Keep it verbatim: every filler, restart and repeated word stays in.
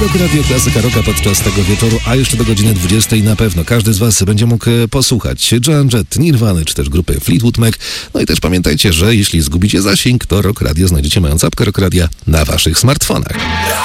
Rok Radio Klasyka Rocka podczas tego wieczoru, a jeszcze do godziny dwudziestej na pewno każdy z Was będzie mógł posłuchać Joan Jett, Nirwany, czy też grupy Fleetwood Mac. No i też pamiętajcie, że jeśli zgubicie zasięg, to Rock Radio znajdziecie mając apkę Rock Radia na Waszych smartfonach.